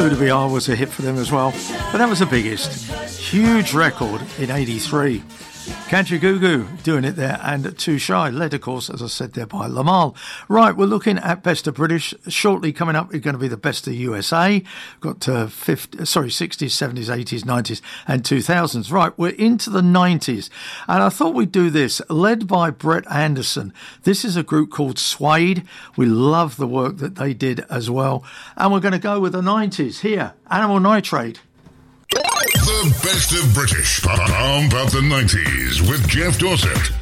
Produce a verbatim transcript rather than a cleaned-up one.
Who to Be I was a hit for them as well, but that was the biggest. Huge record in eighty-three. Country Goo Goo doing it there, and Too Shy, led of course, as I said there, by Lamal. Right, we're looking at Best of British. Shortly coming up, we're going to be the Best of U S A. Got uh, fifty, sorry, sixties, seventies, eighties, nineties and two thousands. Right, we're into the nineties, and I thought we'd do this, led by Brett Anderson. This is a group called Suede. We love the work that they did as well, and we're going to go with the nineties here, Animal Nitrate. The Best of British. Pump up the nineties with Jeff Dorset.